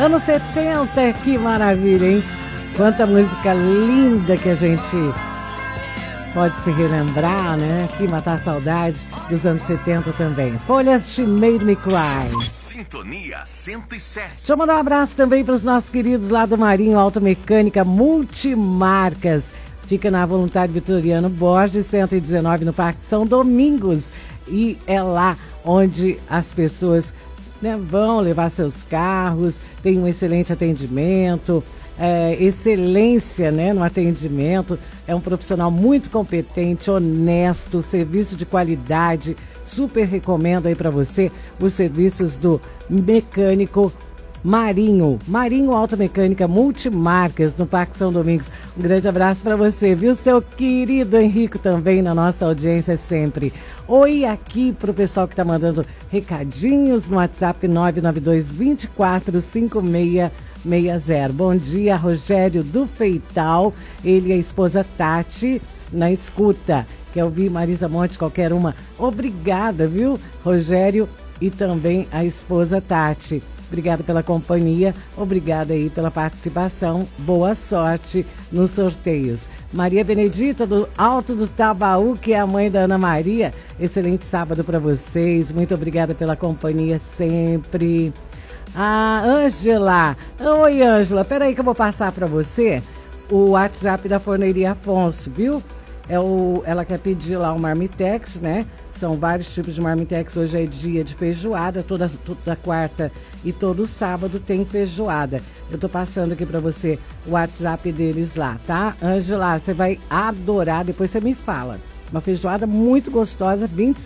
Anos 70, que maravilha, hein? Quanta música linda que a gente pode se relembrar, né? Que matar a saudade dos anos 70 também. Folhas, She Made Me Cry. Sintonia 107. Deixa eu mandar um abraço também para os nossos queridos lá do Marinho Automecânica Multimarcas. Fica na Voluntário Vitoriano Borges, 119, no Parque São Domingos. E é lá onde as pessoas, né, vão levar seus carros, tem um excelente atendimento, excelência, né, no atendimento. É um profissional muito competente, honesto, serviço de qualidade. Super recomendo aí para você os serviços do mecânico Marinho Automecânica Multimarcas, no Parque São Domingos. Um grande abraço para você, viu, seu querido Henrico, também na nossa audiência sempre. Oi aqui pro pessoal que tá mandando recadinhos no WhatsApp 992-245660. Bom dia, Rogério do Feital, ele e a esposa Tati na escuta. Quer ouvir Marisa Monte, qualquer uma? Obrigada, viu, Rogério, e também a esposa Tati. Obrigada pela companhia, obrigada aí pela participação, boa sorte nos sorteios. Maria Benedita, do Alto do Tabaú, que é a mãe da Ana Maria, excelente sábado para vocês, muito obrigada pela companhia sempre. A Ângela, oi Ângela, peraí que eu vou passar para você o WhatsApp da Forneria Afonso, viu? Ela quer pedir lá um marmitex, né? São vários tipos de marmitex, hoje é dia de feijoada, toda quarta e todo sábado tem feijoada. Eu tô passando aqui para você o WhatsApp deles lá, tá? Ângela, você vai adorar, depois você me fala. Uma feijoada muito gostosa,